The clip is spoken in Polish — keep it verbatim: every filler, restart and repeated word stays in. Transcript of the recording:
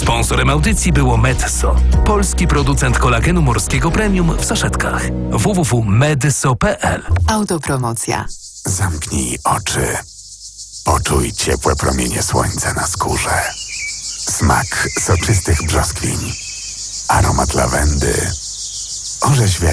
Sponsorem audycji było Medzo, polski producent kolagenu morskiego premium w saszetkach. w w w kropka medzo kropka p l. Autopromocja. Zamknij oczy. Poczuj ciepłe promienie słońca na skórze. Smak soczystych brzoskwiń. Aromat lawendy. Orzeźwiający.